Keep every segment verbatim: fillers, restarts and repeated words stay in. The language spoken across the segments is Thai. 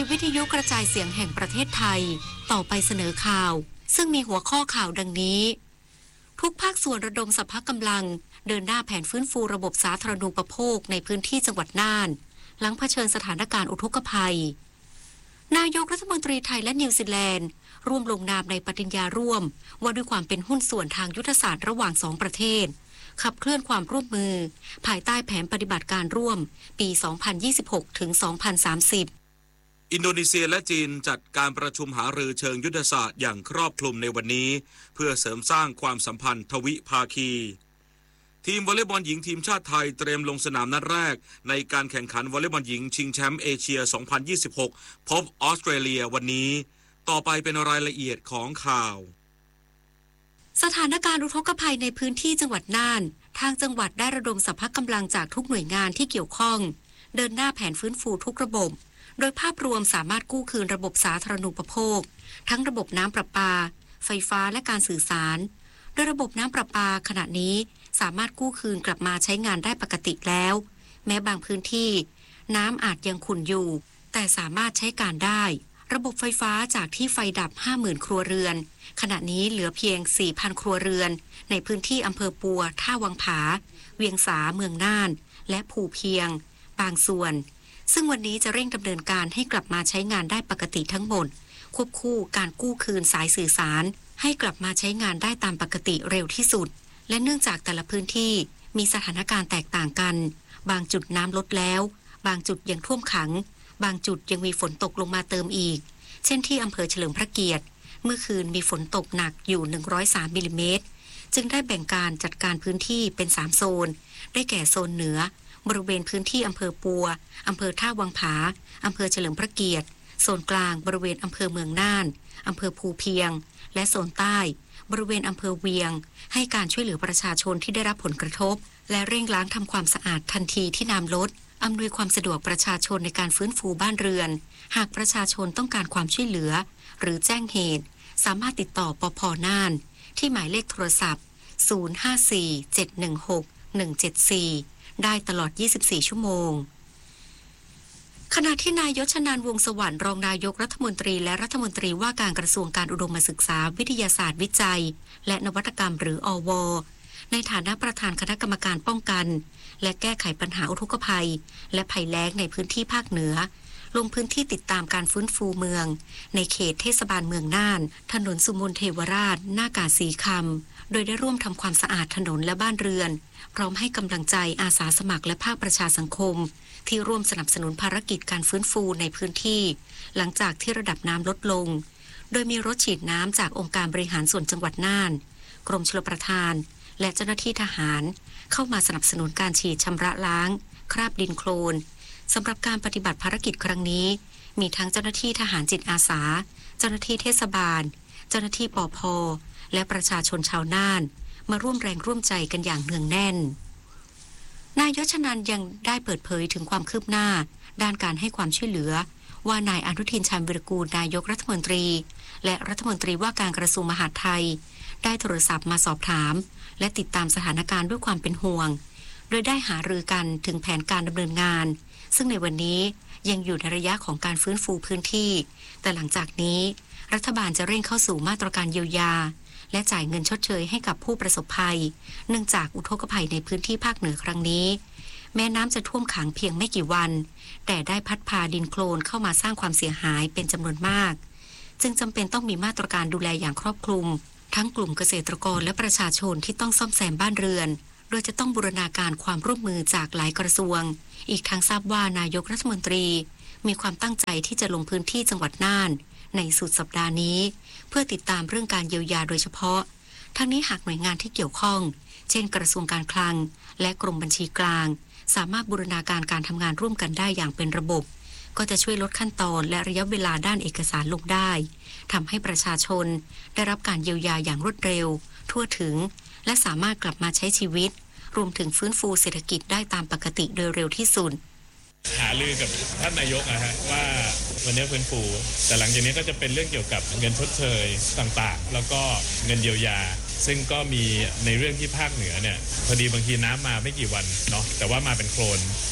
วิทยุกระจายเสียงแห่งประเทศไทยต่อไปเสนอข่าวซึ่งมีหัวข้อข่าวดังนี้ทุกภาคส่วนระดมสรรพกำลังเดินหน้าแผนฟื้นฟูระบบสาธารณูปโภคในพื้นที่จังหวัดน่านหลังเผชิญสถานการณ์อุทกภัยนายกรัฐมนตรีไทยและนิวซีแลนด์ร่วมลงนามในปฏิญญาร่วมว่าด้วยความเป็นหุ้นส่วนทางยุทธศาสตร์ระหว่างสองประเทศขับเคลื่อนความร่วมมือภายใต้แผนปฏิบัติการร่วมปี สองพันยี่สิบหก ถึง สองพันสามสิบอินโดนีเซียและจีนจัดการประชุมหารือเชิงยุทธศาสตร์อย่างครอบคลุมในวันนี้เพื่อเสริมสร้างความสัมพันธ์ทวิภาคีทีมวอลเลย์บอลหญิงทีมชาติไทยเตรียมลงสนามนัดแรกในการแข่งขันวอลเลย์บอลหญิงชิงแชมป์เอเชีย สองพันยี่สิบหก พบออสเตรเลียวันนี้ต่อไปเป็นรายละเอียดของข่าวสถานการณ์อุทกภัยในพื้นที่จังหวัดน่านทางจังหวัดได้ระดมสรรพกำลังจากทุกหน่วยงานที่เกี่ยวข้องเดินหน้าแผนฟื้นฟูทุกระบบโดยภาพรวมสามารถกู้คืนระบบสาธารณูปโภคทั้งระบบน้ำประปาไฟฟ้าและการสื่อสารโดยระบบน้ำประปาขณะนี้สามารถกู้คืนกลับมาใช้งานได้ปกติแล้วแม้บางพื้นที่น้ำอาจยังขุ่นอยู่แต่สามารถใช้การได้ระบบไฟฟ้าจากที่ไฟดับ ห้าหมื่น ครัวเรือนขณะนี้เหลือเพียง สี่พัน ครัวเรือนในพื้นที่อำเภอปัวท่าวังผาเวียงสาเมืองน่านและภูเพียงบางส่วนซึ่งวันนี้จะเร่งดำเนินการให้กลับมาใช้งานได้ปกติทั้งหมดควบคู่การกู้คืนสายสื่อสารให้กลับมาใช้งานได้ตามปกติเร็วที่สุดและเนื่องจากแต่ละพื้นที่มีสถานการณ์แตกต่างกันบางจุดน้ำลดแล้วบางจุดยังท่วมขังบางจุดยังมีฝนตกลงมาเติมอีกเช่นที่อำเภอเฉลิมพระเกียรติเมื่อคืนมีฝนตกหนักอยู่หนึ่งร้อยสามมิลลิเมตรจึงได้แบ่งการจัดการพื้นที่เป็นสามโซนได้แก่โซนเหนือบริเวณพื้นที่อำเภอปัวอำเภอท่าวังผาอำเภอเฉลิมพระเกียรติโซนกลางบริเวณอำเภอเมืองน่านอำเภอภูเพียงและโซนใต้บริเวณอำเภอเวียงให้การช่วยเหลือประชาชนที่ได้รับผลกระทบและเร่งล้างทำความสะอาดทันทีที่น้ำลดอำนวยความสะดวกประชาชนในการฟื้นฟูบ้านเรือนหากประชาชนต้องการความช่วยเหลือหรือแจ้งเหตุสามารถติดต่อปภ.น่านที่หมายเลขโทรศัพท์ศูนย์ ห้า สี่ เจ็ด หนึ่ง หก หนึ่ง เจ็ด สี่ได้ตลอดยี่สิบสี่ชั่วโมงขณะที่นายยศนันท์วงศ์สวรรค์รองนายกรัฐมนตรีและรัฐมนตรีว่าการกระทรวงการอุดมศึกษาวิทยาศาสตร์วิจัยและนวัตกรรมหรืออว.ในฐานะประธานคณะกรรมการป้องกันและแก้ไขปัญหาอุทกภัยและภัยแล้งในพื้นที่ภาคเหนือลงพื้นที่ติดตามการฟื้นฟูเมืองในเขตเทศบาลเมืองน่านถนนสุมนเทวราชหน้ากาสีคำโดยได้ร่วมทำความสะอาดถนนและบ้านเรือนพร้อมให้กำลังใจอาสาสมัครและภาคประชาสังคมที่ร่วมสนับสนุนภารกิจการฟื้นฟูในพื้นที่หลังจากที่ระดับน้ำลดลงโดยมีรถฉีดน้ำจากองค์การบริหารส่วนจังหวัดน่านกรมชลประทานและเจ้าหน้าที่ทหารเข้ามาสนับสนุนการฉีดชำระล้างคราบดินโคลนสำหรับการปฏิบัติภารกิจครั้งนี้มีทั้งเจ้าหน้าที่ทหารจิตอาสาเจ้าหน้าที่เทศบาลเจ้าหน้าที่ปภ.และประชาชนชาวน่านมาร่วมแรงร่วมใจกันอย่างเนืองแน่นนายยศนันท์ยังได้เปิดเผยถึงความคืบหน้าด้านการให้ความช่วยเหลือว่านายอนุทินชาญวิรากูลนายกรัฐมนตรีและรัฐมนตรีว่าการกระทรวงมหาดไทยได้โทรศัพท์มาสอบถามและติดตามสถานการณ์ด้วยความเป็นห่วงโดยได้หารือกันถึงแผนการดำเนินงานซึ่งในวันนี้ยังอยู่ในระยะของการฟื้นฟูพื้นที่แต่หลังจากนี้รัฐบาลจะเร่งเข้าสู่มาตรการเยียวยาและจ่ายเงินชดเชยให้กับผู้ประสบภัยเนื่องจากอุทกภัยในพื้นที่ภาคเหนือครั้งนี้แม้น้ำจะท่วมขังเพียงไม่กี่วันแต่ได้พัดพาดินโคลนเข้ามาสร้างความเสียหายเป็นจำนวนมากจึงจำเป็นต้องมีมาตรการดูแลอย่างครอบคลุมทั้งกลุ่มเกษตรกรและประชาชนที่ต้องซ่อมแซมบ้านเรือนโดยจะต้องบูรณาการความร่วมมือจากหลายกระทรวงอีกทั้งทราบว่านายกรัฐมนตรีมีความตั้งใจที่จะลงพื้นที่จังหวัดน่านในสุดสัปดาห์นี้เพื่อติดตามเรื่องการเยียวยาโดยเฉพาะทั้งนี้หากหน่วยงานที่เกี่ยวข้องเช่นกระทรวงการคลังและกรมบัญชีกลางสามารถบูรณาการการทำงานร่วมกันได้อย่างเป็นระบบก็จะช่วยลดขั้นตอนและระยะเวลาด้านเอกสารลงได้ทำให้ประชาชนได้รับการเยียวยาอย่างรวดเร็วทั่วถึงและสามารถกลับมาใช้ชีวิตรวมถึงฟื้นฟูเศรษฐกิจได้ตามปกติโดยเร็วที่สุดหารือกับท่านนายกนะฮะว่าวันนี้ฟื้นฟูแต่หลังจากนี้ก็จะเป็นเรื่องเกี่ยวกับเงินชดเชยต่างๆแล้วก็เงินเยียวยาซึ่งก็มีในเรื่องที่ภาคเหนือเนี่ยพอดีบางทีน้ำมาไม่กี่วันเนาะแต่ว่ามาเป็นโคลน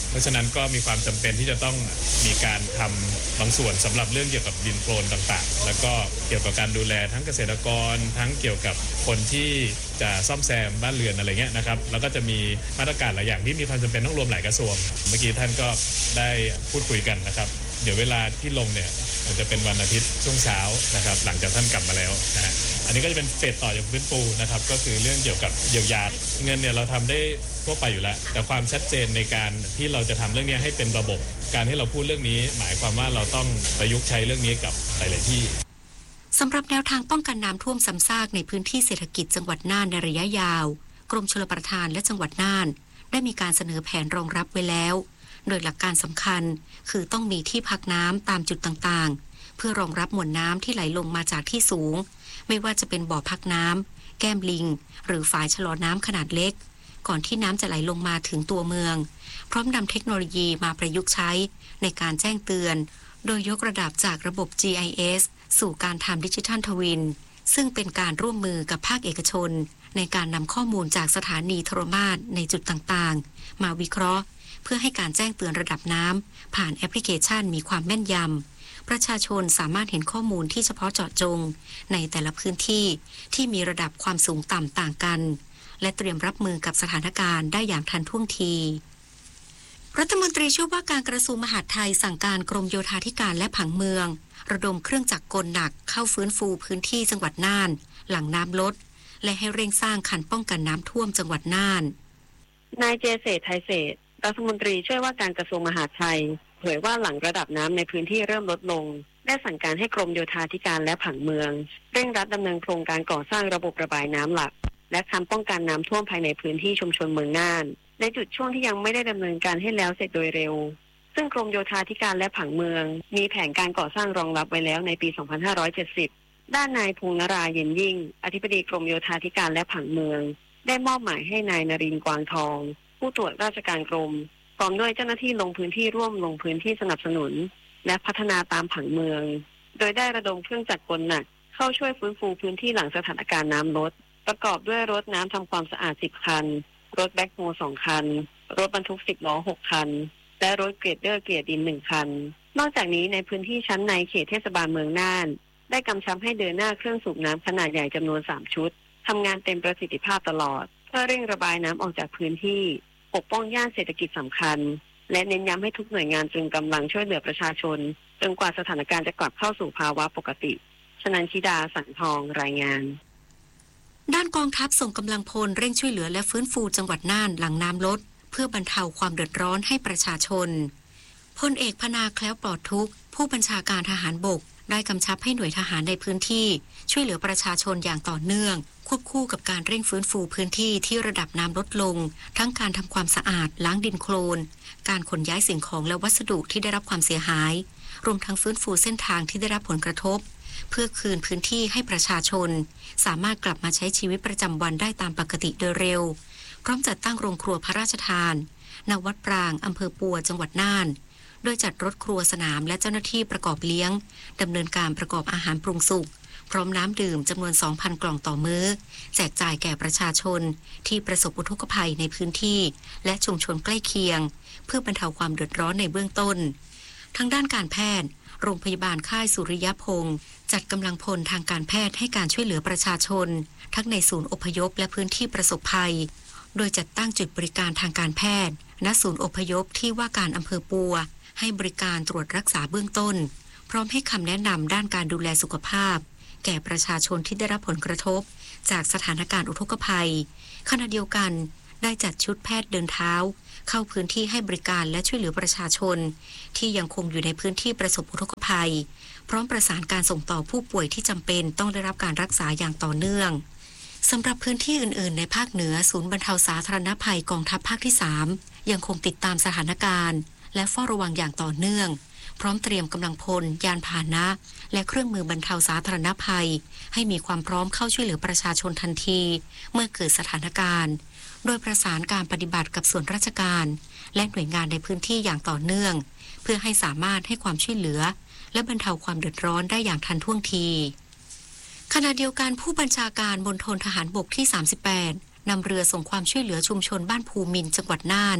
เพราะฉะนั้นก็มีความจำเป็นที่จะต้องมีการทำบางส่วนสำหรับเรื่องเกี่ยวกับดินโคลนต่างๆแล้วก็เกี่ยวกับการดูแลทั้งเกษตรกรทั้งเกี่ยวกับคนที่จะซ่อมแซมบ้านเรือนอะไรเงี้ยนะครับแล้วก็จะมีมาตรการหลายอย่างที่มีความจำเป็นต้องรวมหลายกระทรวงเมื่อกี้ท่านก็ได้พูดคุยกันนะครับเดี๋ยวเวลาที่ลงเนี่ยมันจะเป็นวันอาทิตย์ช่วงเช้านะครับหลังจากท่านกลับมาแล้วนะฮะอันนี้ก็จะเป็นเฟสต่อจากฟื้นฟูนะครับก็คือเรื่องเกี่ยวกับเยียวยาเงินเนี่ยเราทำได้ทั่วไปอยู่แล้วแต่ความชัดเจนในการที่เราจะทำเรื่องนี้ให้เป็นระบบการที่เราพูดเรื่องนี้หมายความว่าเราต้องประยุกต์ใช้เรื่องนี้กับหลายๆที่สำหรับแนวทางป้องกันน้ำท่วมซ้ำซากในพื้นที่เศรษฐกิจจังหวัดน่านในระยะยาวกรมชลประทานและจังหวัดน่านได้มีการเสนอแผนรองรับไว้แล้วโดยหลักการสำคัญคือต้องมีที่พักน้ำตามจุดต่างๆเพื่อรองรับมวลน้ำที่ไหลลงมาจากที่สูงไม่ว่าจะเป็นบ่อพักน้ำแก้มลิงหรือฝายชะลอน้ำขนาดเล็กก่อนที่น้ำจะไหลลงมาถึงตัวเมืองพร้อมนำเทคโนโลยีมาประยุกต์ใช้ในการแจ้งเตือนโดยยกระดับจากระบบ จี ไอ เอส สู่การทำดิจิทัลทวินซึ่งเป็นการร่วมมือกับภาคเอกชนในการนำข้อมูลจากสถานีโทรมาตรในจุดต่างๆมาวิเคราะห์เพื่อให้การแจ้งเตือนระดับน้ำผ่านแอปพลิเคชันมีความแม่นยำประชาชนสามารถเห็นข้อมูลที่เฉพาะเจาะจงในแต่ละพื้นที่ที่มีระดับความสูงต่ำต่างกันและเตรียมรับมือกับสถานการณ์ได้อย่างทันท่วงทีรัฐมนตรีช่วยว่าการกระทรวงมหาดไทยสั่งการกรมโยธาธิการและผังเมืองระดมเครื่องจักรกลหนักเข้าฟื้นฟูพื้นที่จังหวัดน่านหลังน้ำลดและให้เร่งสร้างคันป้องกันน้ำท่วมจังหวัดน่านนายเจเศรษฐ์ไทยเศรษฐ์รัฐมนตรีช่วยว่าการกระทรวงมหาดไทยเผยว่าหลังระดับน้ำในพื้นที่เริ่มลดลงได้สั่งการให้กรมโยธาธิการและผังเมืองเร่งรัดดำเนินโครงการก่อสร้างระบบระบายน้ำหลักและคันป้องกันน้ำท่วมภายในพื้นที่ชุมชนเมืองน่านในจุดช่วงที่ยังไม่ได้ดำเนินการให้แล้วเสร็จโดยเร็วซึ่งกรมโยธาธิการและผังเมืองมีแผนการก่อสร้างรองรับไว้แล้วในปี สองพันห้าร้อยเจ็ดสิบ ด้านนายพงษ์นราเย็นยิ่งอธิบดีกรมโยธาธิการและผังเมืองได้มอบหมายให้นายนรินทร์กวางทองผู้ตรวจราชการกรมพร้อมด้วยเจ้าหน้าที่ลงพื้นที่ร่วมลงพื้นที่สนับสนุนและพัฒนาตามผังเมืองโดยได้ระดมเครื่องจักรกลหนักเข้าช่วยฟื้นฟูพื้นที่หลังสถานการณ์น้ำลดประกอบด้วยรถน้ำทำความสะอาดสิบคันรถแบ็คโฮสองคันรถบรรทุกสิบล้อหกคันและรถเกรดเดอร์เกลียดินหนึ่งคันนอกจากนี้ในพื้นที่ชั้นในเขตเทศบาลเมืองน่านได้กำชับให้เดินหน้าเครื่องสูบน้ำขนาดใหญ่จำนวนสามชุดทำงานเต็มประสิทธิภาพตลอดเพื่อเร่งระบายน้ำออกจากพื้นที่ปกป้องย่านเศรษฐกิจสำคัญและเน้นย้ำให้ทุกหน่วยงานจึงกำลังช่วยเหลือประชาชนจนกว่าสถานการณ์จะกลับเข้าสู่ภาวะปกติชนันชิดาสังทองรายงานด้านกองทัพส่งกำลังพลเร่งช่วยเหลือและฟื้นฟูจังหวัดน่านหลังน้ำลดเพื่อบรรเทาความเดือดร้อนให้ประชาชนพลเอกพนาแคล้วปลอดทุกข์ผู้บัญชาการทหารบกได้กำชับให้หน่วยทหารในพื้นที่ช่วยเหลือประชาชนอย่างต่อเนื่องควบคู่กับการเร่งฟื้นฟูพื้นที่ที่ระดับน้ำลดลงทั้งการทำความสะอาดล้างดินโคลนการขนย้ายสิ่งของและวัสดุที่ได้รับความเสียหายรวมทั้งฟื้นฟูเส้นทางที่ได้รับผลกระทบเพื่อคืนพื้นที่ให้ประชาชนสามารถกลับมาใช้ชีวิตประจำวันได้ตามปกติโดยเร็วพร้อมจัดตั้งโรงครัวพระราชทานณวัดปรางอำเภอปัวจังหวัดน่านโดยจัดรถครัวสนามและเจ้าหน้าที่ประกอบเลี้ยงดำเนินการประกอบอาหารปรุงสุกพร้อมน้ำดื่มจำนวน สองพัน กล่องต่อมื้อแจกจ่ายแก่ประชาชนที่ประสบอุทกภัยในพื้นที่และชุมชนใกล้เคียงเพื่อบรรเทาความเดือดร้อนในเบื้องต้นทางด้านการแพทย์โรงพยาบาลค่ายสุริยพงศ์จัดกำลังพลทางการแพทย์ให้การช่วยเหลือประชาชนทั้งในศูนย์อพยพและพื้นที่ประสบภัยโดยจัดตั้งจุดบริการทางการแพทย์ณศูนย์อพยพที่ว่าการอำเภอปัวให้บริการตรวจรักษาเบื้องต้นพร้อมให้คำแนะนำด้านการดูแลสุขภาพแก่ประชาชนที่ได้รับผลกระทบจากสถานการณ์อุทกภัยขณะเดียวกันได้จัดชุดแพทย์เดินเท้าเข้าพื้นที่ให้บริการและช่วยเหลือประชาชนที่ยังคงอยู่ในพื้นที่ประสบอุทกภัยพร้อมประสานการส่งต่อผู้ป่วยที่จำเป็นต้องได้รับการรักษาอย่างต่อเนื่องสำหรับพื้นที่อื่นๆในภาคเหนือศูนย์บรรเทาสาธารณภัยกองทัพภาคที่สามยังคงติดตามสถานการณ์และเฝ้าระวังอย่างต่อเนื่องพร้อมเตรียมกำลังพลยานพาหนะและเครื่องมือบรรเทาสาธารณภัยให้มีความพร้อมเข้าช่วยเหลือประชาชนทันทีเมื่อเกิดสถานการณ์โดยประสานการปฏิบัติกับส่วนราชการและหน่วยงานในพื้นที่อย่างต่อเนื่องเพื่อให้สามารถให้ความช่วยเหลือและบรรเทาความเดือดร้อนได้อย่างทันท่วงทีขณะเดียวกันผู้บัญชาการมณฑลทหารบกที่สามสิบแปดนำเรือส่งความช่วยเหลือชุมชนบ้านภูมินทร์จังหวัดน่าน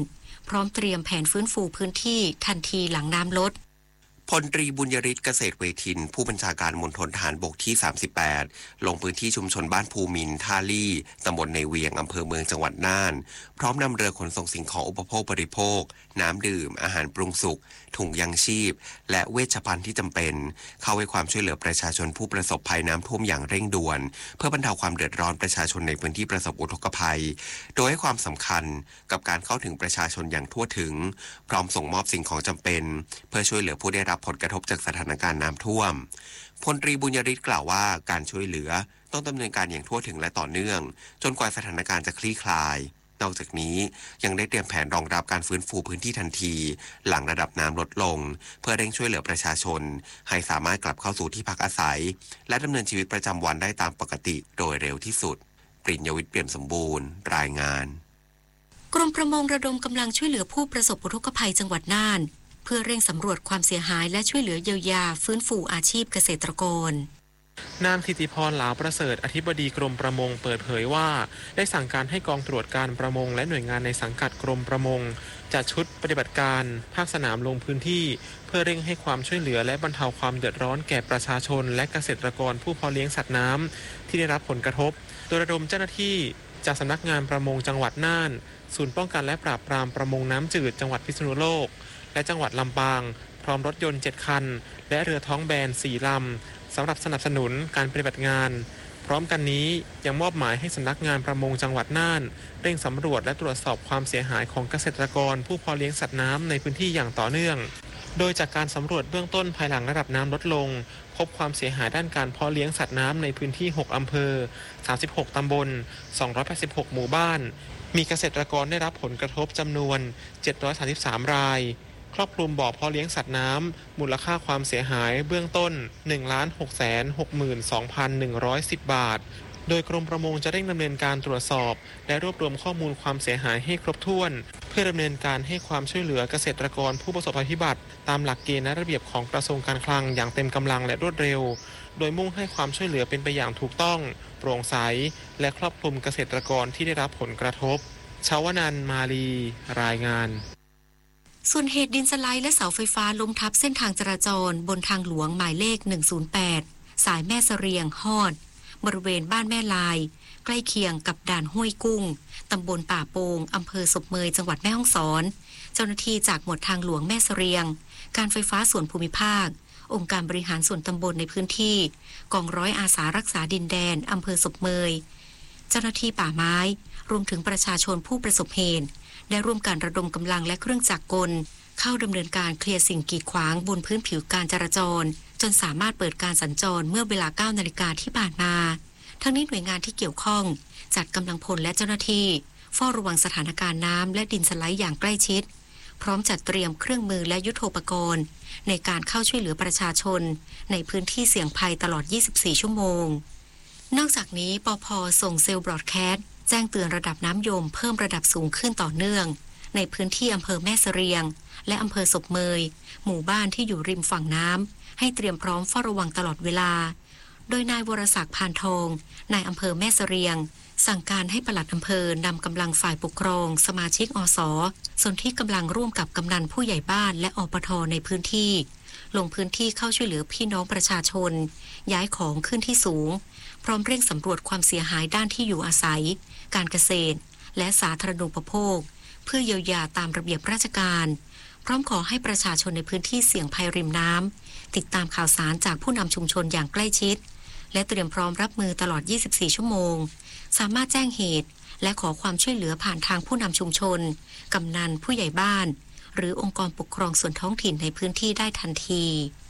พร้อมเตรียมแผนฟื้นฟูพื้นที่ทันทีหลังน้ำลดพลตรีบุญยริศเกษตรเวทินผู้บัญชาการมณฑลทหารบกที่สามสิบแปดลงพื้นที่ชุมชนบ้านภูมินท่าลี่ตำบลในเวียงอำเภอเมืองจังหวัดน่านพร้อมนำเรือขนส่งสิ่งของอุปโภคบริโภคน้ำดื่มอาหารปรุงสุกถุงยังชีพและเวชภัณฑ์ที่จำเป็นเข้าให้ความช่วยเหลือประชาชนผู้ประสบภัยน้ำท่วมอย่างเร่งด่วนเพื่อบรรเทาความเดือดร้อนประชาชนในพื้นที่ประสบอุทกภัยโดยให้ความสำคัญกับการเข้าถึงประชาชนอย่างทั่วถึงพร้อมส่งมอบสิ่งของจำเป็นเพื่อช่วยเหลือผู้ได้รับผลกระทบจากสถานการณ์น้ำท่วมพลตรีบุญยริศกล่าวว่าการช่วยเหลือต้องดำเนินการอย่างทั่วถึงและต่อเนื่องจนกว่าสถานการณ์จะคลี่คลายนอกจากนี้ยังได้เตรียมแผนรองรับการฟื้นฟูพื้นที่ทันทีหลังระดับน้ำลดลงเพื่อเร่งช่วยเหลือประชาชนให้สามารถกลับเข้าสู่ที่พักอาศัยและดำเนินชีวิตประจำวันได้ตามปกติโดยเร็วที่สุดปริญญวิทย์เปี่ยมสมบูรณ์รายงานกรมประมงระดมกำลังช่วยเหลือผู้ประสบอุทกภัยจังหวัดน่านเพื่อเร่งสำรวจความเสียหายและช่วยเหลือเยียวยาฟื้นฟูอาชีพเกษตรกรนางธิติพร หลาวประเสริฐอธิบดีกรมประมงเปิดเผยว่าได้สั่งการให้กองตรวจการประมงและหน่วยงานในสังกัดกรมประมงจัดชุดปฏิบัติการภาคสนามลงพื้นที่เพื่อเร่งให้ความช่วยเหลือและบรรเทาความเดือดร้อนแก่ประชาชนและเกษตรกรผู้เพาะเลี้ยงสัตว์น้ำที่ได้รับผลกระทบโดยระดมเจ้าหน้าที่จากสำนักงานประมงจังหวัดน่านศูนย์ป้องกันและปราบปรามประมงน้ำจืดจังหวัดพิษณุโลกและจังหวัดลำปางพร้อมรถยนต์เจ็ดคันและเรือท้องแบนสี่ลำสำหรับสนับสนุนการปฏิบัติงานพร้อมกันนี้ยังมอบหมายให้สำนักงานประมงจังหวัดน่านเร่งสำรวจและตรวจสอบความเสียหายของเกษตรกรผู้เพาะเลี้ยงสัตว์น้ำในพื้นที่อย่างต่อเนื่องโดยจากการสำรวจเบื้องต้นภายหลังระดับน้ำลดลงพบความเสียหายด้านการเพาะเลี้ยงสัตว์น้ำในพื้นที่หกอำเภอสามสิบหกตำบลสองร้อยแปดสิบหกหมู่บ้านมีเกษตรกรได้รับผลกระทบจำนวนเจ็ดร้อยสามสิบสามรายครอบคลุมบ่อเพาะเลี้ยงสัตว์น้ำมูลค่าความเสียหายเบื้องต้น หนึ่งล้านหกแสนหกหมื่นสองพันหนึ่งร้อยสิบ บาทโดยกรมประมงจะเร่งดำเนินการตรวจสอบและรวบรวมข้อมูลความเสียหายให้ครบถ้วนเพื่อดำเนินการให้ความช่วยเหลือเกษตรกรผู้ประสบภัยพิบัติตามหลักเกณฑ์และระเบียบของกระทรวงการคลังอย่างเต็มกำลังและรวดเร็วโดยมุ่งให้ความช่วยเหลือเป็นไปอย่างถูกต้องโปร่งใสและครอบคลุมเกษตรกรที่ได้รับผลกระทบชาวนันท์มาลีรายงานส่วนเหตุดินสไลด์และเสาไฟฟ้าล้มทับเส้นทางจราจรบนทางหลวงหมายเลขหนึ่งศูนย์แปดสายแม่เสรียงฮอดบริเวณบ้านแม่ลายใกล้เคียงกับด่านห้วยกุ้งตำบลป่าโป่งอำเภอศพเมยจังหวัดแม่ฮ่องสอนเจ้าหน้าที่จากหมวดทางหลวงแม่เสรียงการไฟฟ้าส่วนภูมิภาคองค์การบริหารส่วนตำบลในพื้นที่กองร้อยอาสารักษาดินแดนอำเภอศพเมยเจ้าหน้าที่ป่าไม้รวมถึงประชาชนผู้ประสบเหตุได้ร่วมกันระดมกำลังและเครื่องจักรกลเข้าดำเนินการเคลียร์สิ่งกีดขวางบนพื้นผิวการจราจรจนสามารถเปิดการสัญจรเมื่อเวลา เก้านาฬิกาที่ผ่านมาทั้งนี้หน่วยงานที่เกี่ยวข้องจัดกำลังพลและเจ้าหน้าที่เฝ้าระวังสถานการณ์น้ำและดินสไลด์อย่างใกล้ชิดพร้อมจัดเตรียมเครื่องมือและยุทโธปกรณ์ในการเข้าช่วยเหลือประชาชนในพื้นที่เสี่ยงภัยตลอดยี่สิบสี่ชั่วโมงนอกจากนี้ปภ.ส่งเซลล์บรอดแคสต์แจ้งเตือนระดับน้ำยมเพิ่มระดับสูงขึ้นต่อเนื่องในพื้นที่อำเภอแม่เสรียงและอำเภอศพเมยหมู่บ้านที่อยู่ริมฝั่งน้ำให้เตรียมพร้อมเฝ้าระวังตลอดเวลาโดยนายวรศักดิ์พานทองนายอำเภอแม่เสรียงสั่งการให้ปลัดอำเภอนำกำลังฝ่ายปกครองสมาชิกอส.ส่วนที่กำลังร่วมกับกำนันผู้ใหญ่บ้านและอปท.ในพื้นที่ลงพื้นที่เข้าช่วยเหลือพี่น้องประชาชนย้ายของขึ้นที่สูงพร้อมเร่งสำรวจความเสียหายด้านที่อยู่อาศัยการเกษตรและสาธารณูปโภคเพื่อเยียวยาตามระเบียบราชการพร้อมขอให้ประชาชนในพื้นที่เสี่ยงภัยริมน้ำติดตามข่าวสารจากผู้นำชุมชนอย่างใกล้ชิดและเตรียมพร้อมรับมือตลอดยี่สิบสี่ชั่วโมงสามารถแจ้งเหตุและขอความช่วยเหลือผ่านทางผู้นำชุมชนกำนันผู้ใหญ่บ้านหรือองค์กรปกครองส่วนท้องถิ่นในพื้นที่ได้ทันที